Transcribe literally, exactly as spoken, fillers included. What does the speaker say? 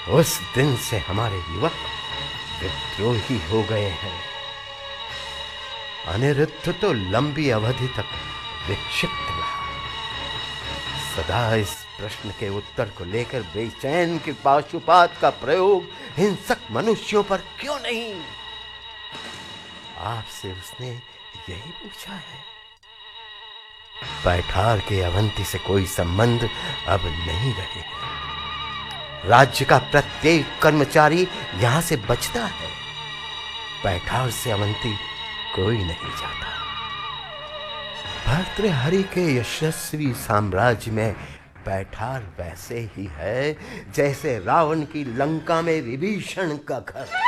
उस दिन से हमारे युवक विद्रोही हो गए हैं। अनिरुद्ध तो लंबी अवधि तक विक्षिप्त रहा, सदा इस प्रश्न के उत्तर को लेकर बेचैन कि पाशुपात का प्रयोग हिंसक मनुष्यों पर क्यों नहीं। आपसे उसने यही पूछा है। पैठार के अवंती से कोई संबंध अब नहीं रहे। राज्य का प्रत्येक कर्मचारी यहां से बचता है। पैठार से अवंती कोई नहीं जाता। भर्तृहरि के यशस्वी साम्राज्य में पैठार वैसे ही है जैसे रावण की लंका में विभीषण का घर।